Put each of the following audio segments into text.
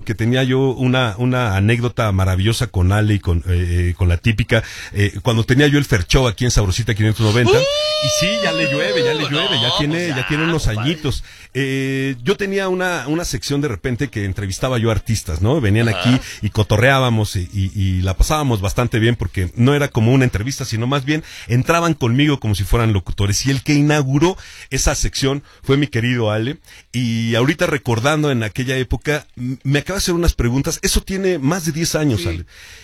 que tenía yo una anécdota maravillosa con Ale y con la típica, cuando tenía yo el Fer Show aquí en Sabrosita 590, y sí, ya le llueve, ya tiene unos añitos. Yo tenía una sección de repente que entrevistaba yo a artistas, ¿no? Venían aquí y cotorreábamos y la pasábamos bastante bien porque no era como una entrevista, sino más bien entraban conmigo como si fueran locutores. Y el que inauguró esa sección fue mi querido Ale. Y ahorita recordando en aquella época, me acaba de hacer unas preguntas. Eso tiene más de 10 años, sí. Ale.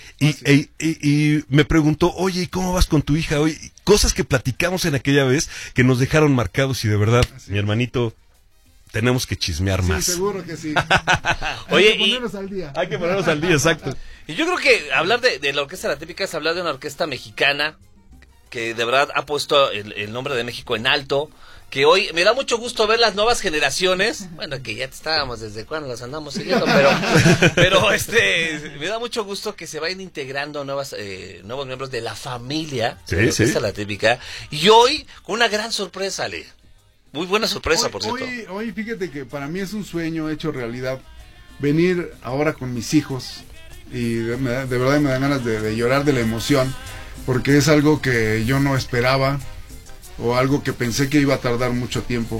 Y me preguntó, oye, ¿y cómo vas con tu hija hoy? Cosas que platicamos en aquella vez que nos dejaron marcados y de verdad, mi hermanito, tenemos que chismear más. Sí, seguro que sí. Oye, hay que ponernos al día. Hay que ponernos al día, exacto. Y yo creo que hablar de la orquesta La Típica es hablar de una orquesta mexicana que de verdad ha puesto el nombre de México en alto, que hoy me da mucho gusto ver las nuevas generaciones, bueno, que ya estábamos desde cuando las andamos siguiendo, pero me da mucho gusto que se vayan integrando nuevos miembros de la familia de la orquesta La Típica, y hoy con una gran sorpresa, Ale. Muy buena sorpresa, por cierto. Hoy fíjate que para mí es un sueño hecho realidad venir ahora con mis hijos y de verdad me dan ganas de llorar de la emoción porque es algo que yo no esperaba o algo que pensé que iba a tardar mucho tiempo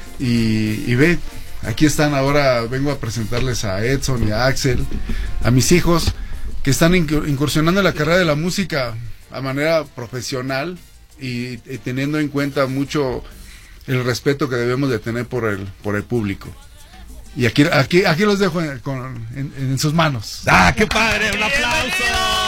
y ve, aquí están ahora, vengo a presentarles a Edson y a Axel, a mis hijos que están incursionando en la carrera de la música a manera profesional y teniendo en cuenta mucho el respeto que debemos de tener por el público. Y aquí los dejo en sus manos. ¡Ah, qué padre! ¡Un aplauso!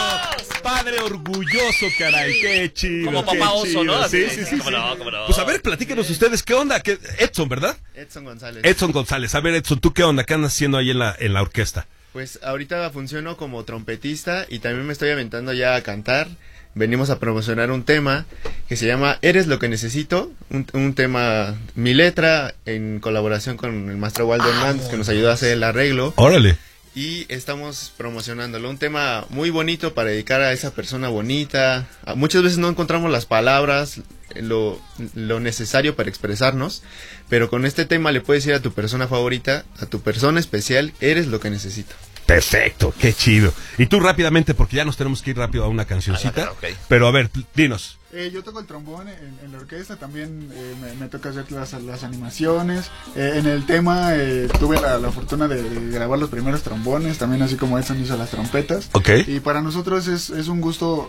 Padre orgulloso, caray, qué chido. Como papá oso, ¿no? Sí. ¿Cómo no? Pues a ver, platíquenos ustedes, ¿qué onda? Edson, ¿verdad? Edson González. Edson González. A ver, Edson, ¿tú qué onda? ¿Qué andas haciendo ahí en la orquesta? Pues ahorita funciono como trompetista y también me estoy aventando ya a cantar. Venimos a promocionar un tema que se llama Eres lo que necesito, un tema, mi letra, en colaboración con el maestro Waldo Hernández, que nos ayudó a hacer el arreglo. ¡Órale! Y estamos promocionándolo, un tema muy bonito para dedicar a esa persona bonita. Muchas veces no encontramos las palabras, lo necesario para expresarnos, pero con este tema le puedes decir a tu persona favorita, a tu persona especial, eres lo que necesito. Perfecto, qué chido. Y tú rápidamente, porque ya nos tenemos que ir rápido a una cancioncita. Okay. Pero a ver, dinos. Yo toco el trombón en la orquesta, también me toca hacer las animaciones. En el tema tuve la fortuna de grabar los primeros trombones, también así como Edson hizo las trompetas. Okay. Y para nosotros es un gusto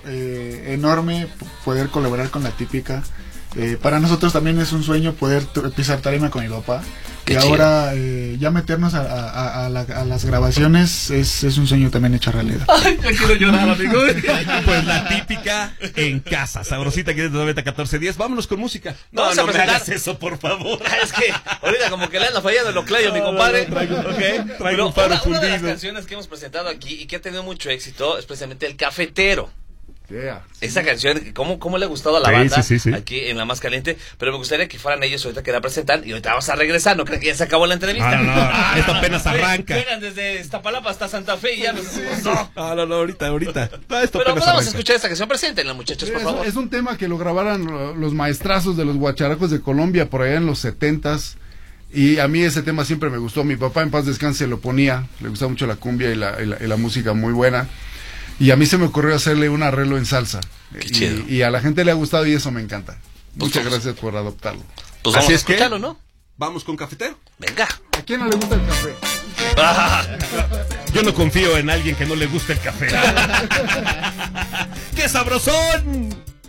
enorme poder colaborar con La Típica. Para nosotros también es un sueño poder pisar tarima con mi papá. Qué y chido. ahora ya meternos a las grabaciones es un sueño también hecho realidad. Ay, ya quiero llorar, amigo. Pues La Típica en casa. Sabrosita 590-1410. Vámonos con música. No me presentar hagas eso, por favor. Es que ahorita como que le anda fallando el oclayo, mi compadre. Traigo un paro Una de las fundido. canciones que hemos presentado aquí y que ha tenido mucho éxito es precisamente El Cafetero. Yeah. Esa canción, ¿cómo le ha gustado a la banda Sí. aquí en La Más Caliente? Pero me gustaría que fueran ellos ahorita que la presentan y ahorita vamos a regresar. No creo que ya se acabó la entrevista. No, esto apenas arranca. Llegan desde Iztapalapa hasta Santa Fe y ya nos... No, ahorita. No, esto Pero apenas vamos a arranca. escuchar esta canción. Preséntenla, muchachos, por favor. Es un tema que lo grabaran los maestrazos de los guacharacos de Colombia por allá en los 70s. Y a mí ese tema siempre me gustó. Mi papá en paz descanse lo ponía. Le gustaba mucho la cumbia y la música muy buena. Y a mí se me ocurrió hacerle un arreglo en salsa. Qué chido. Y a la gente le ha gustado y eso me encanta. Pues Muchas vamos. gracias por adoptarlo. Pues Así vamos a es que- escucharlo, ¿no? Vamos con Cafetero. Venga. ¿A quién no le gusta el café? Yo no confío en alguien que no le guste el café. ¡Qué sabrosón!